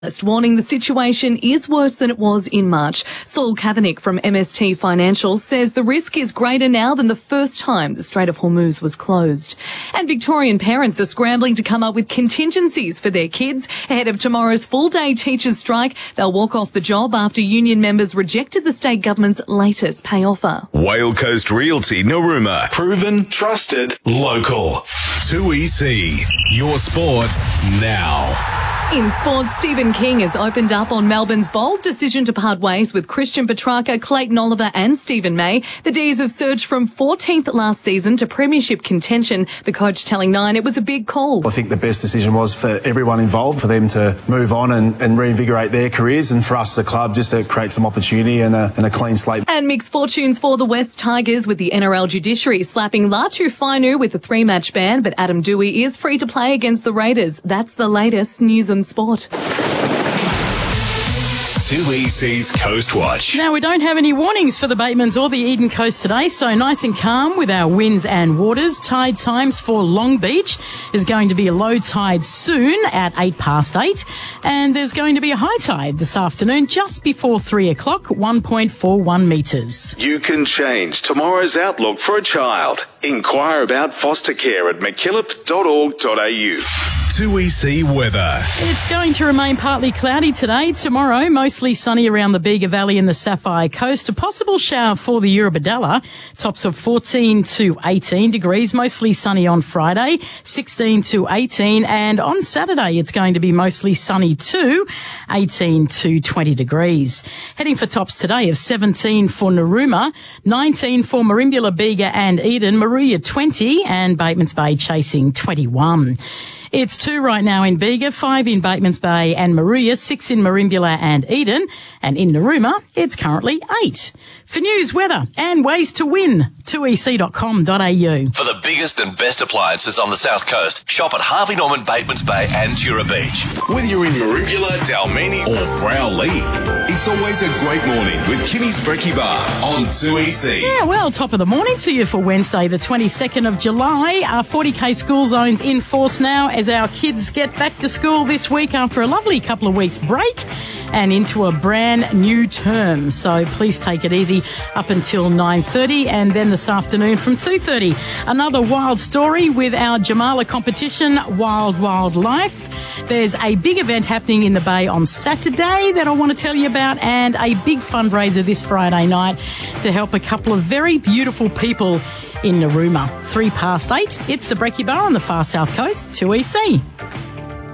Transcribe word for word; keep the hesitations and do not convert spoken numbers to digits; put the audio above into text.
Warning the situation is worse than it was in March. Saul Kavanagh from M S T Financial says the risk is greater now than the first time the Strait of Hormuz was closed. And Victorian parents are scrambling to come up with contingencies for their kids ahead of tomorrow's full-day teachers' strike. They'll walk off the job after union members rejected the state government's latest pay offer. Whale Coast Realty Narooma. Proven, trusted, local. two E C. Your sport now. In sport, Stephen King has opened up on Melbourne's bold decision to part ways with Christian Petrarca, Clayton Oliver and Stephen May. The D's have surged from fourteenth last season to premiership contention. The coach telling Nine it was a big call. I think the best decision was for everyone involved, for them to move on and, and reinvigorate their careers, and for us, the club, just to create some opportunity and a, and a clean slate. And mixed fortunes for the West Tigers, with the N R L judiciary slapping Latu Fainu with a three-match ban, but Adam Dewey is free to play against the Raiders. That's the latest news and sport. two E C's Coast Watch. Now, we don't have any warnings for the Batemans or the Eden Coast today, so nice and calm with our winds and waters. Tide times for Long Beach is going to be a low tide soon at eight past eight, and there's going to be a high tide this afternoon just before three o'clock, one point four one metres. You can change tomorrow's outlook for a child. Inquire about foster care at mckillop dot org dot a u. two E C weather. It's going to remain partly cloudy today. Tomorrow, mostly sunny around the Bega Valley and the Sapphire Coast. A possible shower for the Eurobodalla. Tops of fourteen to eighteen degrees. Mostly sunny on Friday, sixteen to eighteen. And on Saturday, it's going to be mostly sunny too, eighteen to twenty degrees. Heading for tops today of seventeen for Narooma, nineteen for Merimbula, Bega and Eden, Moruya twenty, and Batemans Bay chasing twenty-one. It's two right now in Bega, five in Batemans Bay and Moruya, six in Merimbula and Eden, and in Narooma, it's currently eight. For news, weather and ways to win, two E C dot com dot a u. For the biggest and best appliances on the South Coast, shop at Harvey Norman, Batemans Bay and Tura Beach. Whether you're in Merimbula, Dalmeni or Browley, it's always a great morning with Kimmy's Brekkie Bar on two E C. Yeah, well, top of the morning to you for Wednesday, the twenty-second of July. Our forty K school zone's in force now as our kids get back to school this week after a lovely couple of weeks break and into a brand new term. So please take it easy up until nine thirty, and then this afternoon from two thirty, another wild story with our Jamala competition, Wild Wild Life. There's a big event happening in the Bay on Saturday that I want to tell you about, and a big fundraiser this Friday night to help a couple of very beautiful people in Narooma. Three past eight, it's the Brekkie Bar on the far south coast, two E C.